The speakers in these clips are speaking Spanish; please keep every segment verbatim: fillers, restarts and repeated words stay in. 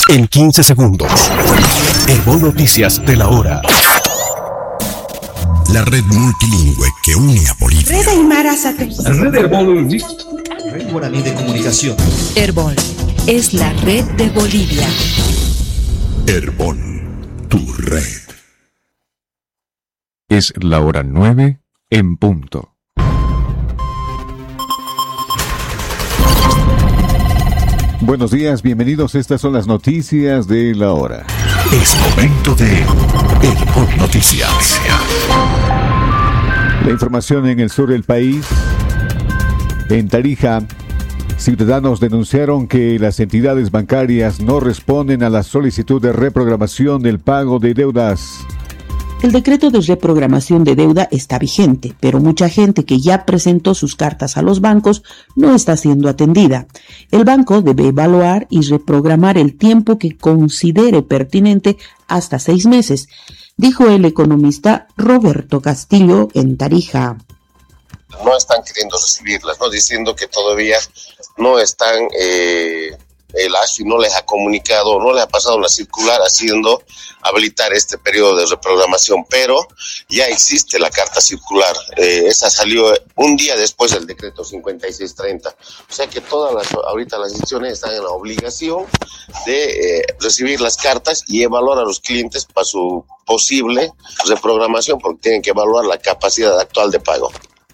En quince segundos. Herbol Noticias de la hora. La red multilingüe que une a Bolivia. Red Aymara Satélite. Red Herbol. Red Guaraní de Comunicación. Herbol es la red de Bolivia. Herbol, tu red. Es la hora nueve en punto. Buenos días, bienvenidos. Estas son las noticias de la hora. Es momento de Herbol Noticias. La información en el sur del país. En Tarija, ciudadanos denunciaron que las entidades bancarias no responden a la solicitud de reprogramación del pago de deudas. El decreto de reprogramación de deuda está vigente, pero mucha gente que ya presentó sus cartas a los bancos no está siendo atendida. El banco debe evaluar y reprogramar el tiempo que considere pertinente hasta seis meses, dijo el economista Roberto Castillo en Tarija. No están queriendo recibirlas, ¿no? Diciendo que todavía no están, eh, el A S F I no les ha comunicado, no les ha pasado una circular haciendo habilitar este periodo de reprogramación, pero ya existe la carta circular, eh, esa salió un día después del decreto cincuenta y seis treinta, o sea que todas las, ahorita las instituciones están en la obligación de eh, recibir las cartas y evaluar a los clientes para su posible reprogramación, porque tienen que evaluar la capacidad actual de pago.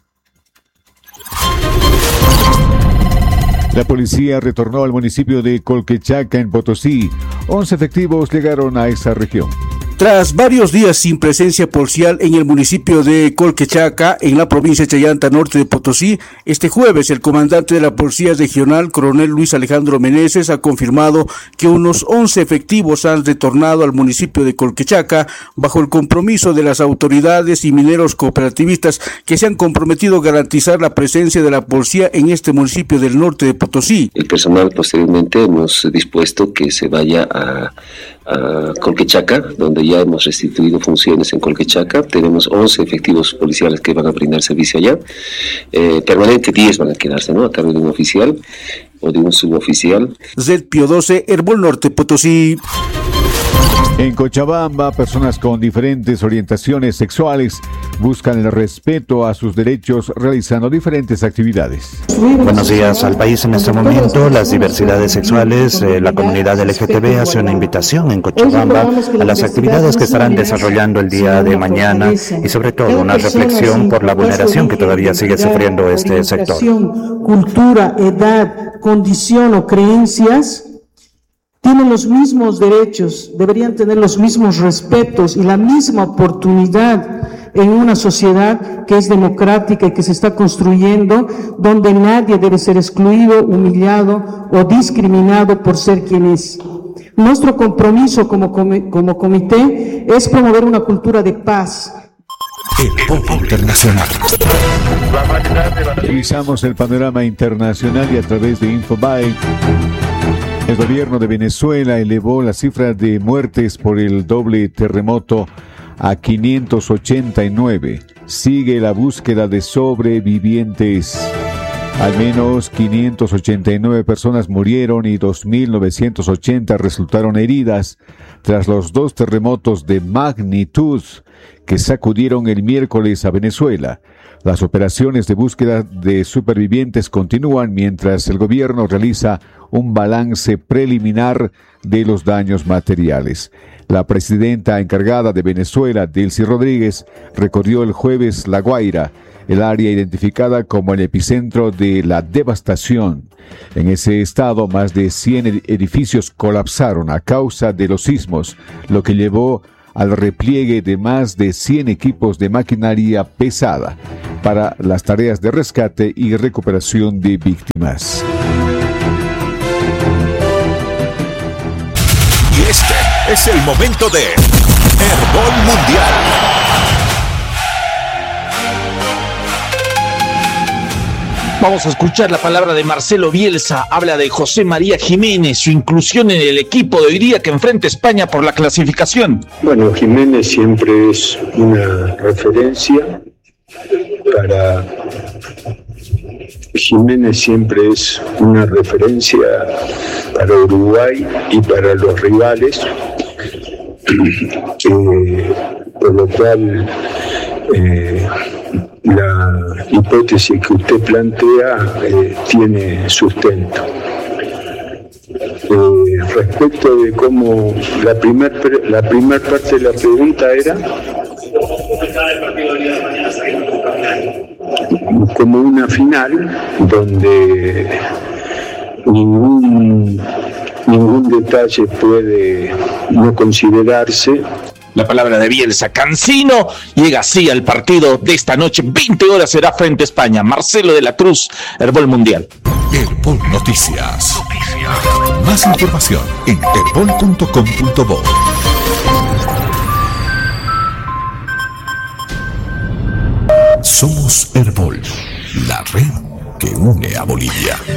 La policía retornó al municipio de Colquechaca, en Potosí. once efectivos llegaron a esa región. Tras varios días sin presencia policial en el municipio de Colquechaca, en la provincia de Chayanta, norte de Potosí, este jueves el comandante de la Policía Regional, coronel Luis Alejandro Meneses, ha confirmado que unos once efectivos han retornado al municipio de Colquechaca bajo el compromiso de las autoridades y mineros cooperativistas que se han comprometido a garantizar la presencia de la policía en este municipio del norte de Potosí. El personal posteriormente hemos dispuesto que se vaya a a Colquechaca, donde ya hemos restituido funciones en Colquechaca. Tenemos once efectivos policiales que van a brindar servicio allá. Eh, permanente diez van a quedarse, ¿no? A cargo de un oficial o de un suboficial. Z Pio doce, Herbol Norte, Potosí. En Cochabamba, personas con diferentes orientaciones sexuales buscan el respeto a sus derechos realizando diferentes actividades. Buenos días al país en este momento. Las diversidades sexuales, eh, la comunidad L G T B hace una invitación en Cochabamba a las actividades que estarán desarrollando el día de mañana y sobre todo una reflexión por la vulneración que todavía sigue sufriendo este sector. Cultura, edad, condición o creencias tienen los mismos derechos, deberían tener los mismos respetos y la misma oportunidad en una sociedad que es democrática y que se está construyendo, donde nadie debe ser excluido, humillado o discriminado por ser quien es. Nuestro compromiso como, como comité es promover una cultura de paz. El Pop Internacional. Revisamos el panorama internacional y a través de Infobae. El gobierno de Venezuela elevó la cifra de muertes por el doble terremoto a quinientos ochenta y nueve. Sigue la búsqueda de sobrevivientes. Al menos quinientas ochenta y nueve personas murieron y dos mil novecientas ochenta resultaron heridas tras los dos terremotos de magnitud que sacudieron el miércoles a Venezuela. Las operaciones de búsqueda de supervivientes continúan mientras el gobierno realiza un balance preliminar de los daños materiales. La presidenta encargada de Venezuela, Delcy Rodríguez, recorrió el jueves La Guaira, el área identificada como el epicentro de la devastación. En ese estado, más de cien edificios colapsaron a causa de los sismos, lo que llevó al repliegue de más de cien equipos de maquinaria pesada para las tareas de rescate y recuperación de víctimas. Y este es el momento de Herbol Mundial. Vamos a escuchar la palabra de Marcelo Bielsa. Habla de José María Jiménez, su inclusión en el equipo de hoy día que enfrenta a España por la clasificación. Bueno, Jiménez siempre es una referencia para Jiménez siempre es una referencia para Uruguay y para los rivales, eh, por lo cual eh, la hipótesis que usted plantea eh, tiene sustento. Eh, respecto de cómo la primera la primer parte de la pregunta era como una final donde ningún ningún detalle puede no considerarse. La palabra de Bielsa. Cancino llega así al partido de esta noche. veinte horas será frente a España. Marcelo de la Cruz, Herbol Mundial. Herbol Noticias. Noticias. Más información en herbol punto com punto bo. Somos Herbol, la red que une a Bolivia.